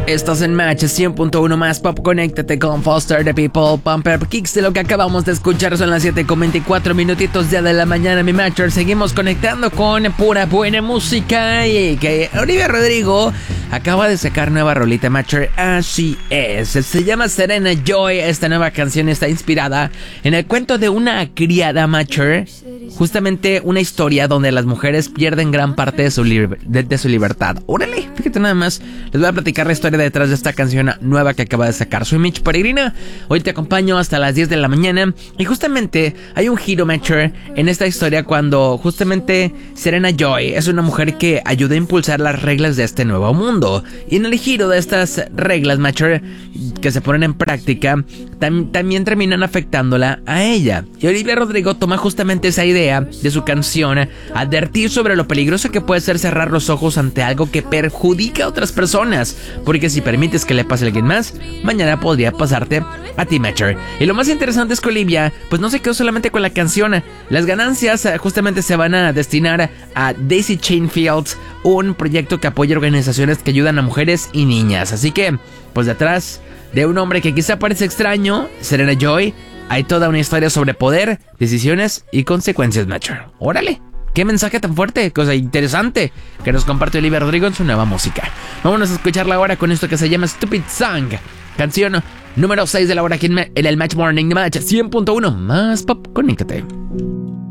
Estás en Match 100.1 más Pop. Conéctate con Foster the People, Pumper Kicks. De lo que acabamos de escuchar son las 7:24 minutitos ya de la mañana, mi Matcher. Seguimos conectando con pura buena música. Y que Olivia Rodrigo acaba de sacar nueva rolita, Matcher. Así es. Se llama Serena Joy. Esta nueva canción está inspirada en el cuento de una criada, Matcher. Justamente una historia donde las mujeres pierden gran parte de su libertad. Órale, fíjate nada más. Les voy a platicar la historia detrás de esta canción nueva que acaba de sacar. Soy Mitch Peregrina. Hoy te acompaño hasta las 10 de la mañana. Y justamente hay un giro, Matcher, en esta historia cuando justamente Serena Joy es una mujer que ayuda a impulsar las reglas de este nuevo mundo. Y en el giro de estas reglas, Matcher, que se ponen en práctica, también terminan afectándola a ella. Y Olivia Rodrigo toma justamente esa idea de su canción, advertir sobre lo peligroso que puede ser cerrar los ojos ante algo que perjudica a otras personas, porque si permites que le pase a alguien más, mañana podría pasarte a ti, Matcher. Y lo más interesante es que Olivia pues no se quedó solamente con la canción. Las ganancias justamente se van a destinar a Daisy Chain Fields, un proyecto que apoya organizaciones que ayudan a mujeres y niñas. Así que pues detrás de un hombre que quizá parece extraño, Serena Joy, hay toda una historia sobre poder, decisiones y consecuencias, Matcher. ¡Órale! ¡Qué mensaje tan fuerte! Cosa interesante que nos comparte Olivia Rodrigo en su nueva música. Vámonos a escucharla ahora con esto que se llama Stupid Song. Canción número 6 de la hora aquí en el Match Morning Match 100.1 más Pop. Conéctate.